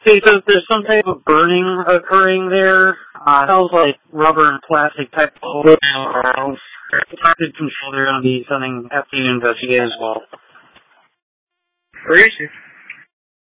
Okay, so there's some type of burning occurring there. Smells like rubber and plastic type of oils. Target control, they're going to be sending FD to investigate as well. Where is it?